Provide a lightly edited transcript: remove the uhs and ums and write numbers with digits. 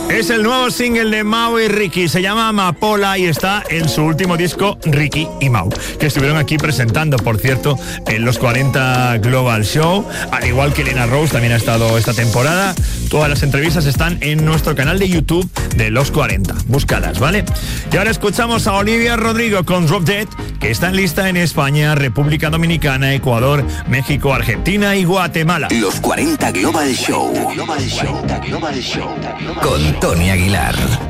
Es el nuevo single de Mau y Ricky, se llama Amapola y está en su último disco Ricky y Mau, que estuvieron aquí presentando, por cierto, en los 40 Global Show, al igual que Elena Rose también ha estado esta temporada. Todas las entrevistas están en nuestro canal de YouTube de Los 40, búscalas, ¿vale? Y ahora escuchamos a Olivia Rodrigo con Drop Dead, que está en lista en España, República Dominicana, Ecuador, México, Argentina y Guatemala. Los 40 Global Show. Con Tony Aguilar.